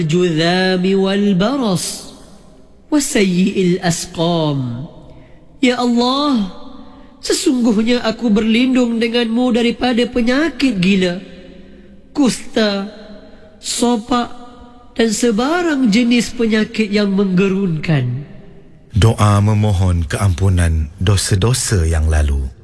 الجذام والبرص وسيء الأسقام. Ya Allah, sesungguhnya aku berlindung denganmu daripada penyakit gila, kusta, sopak dan sebarang jenis penyakit yang menggerunkan. Doa memohon keampunan dosa-dosa yang lalu.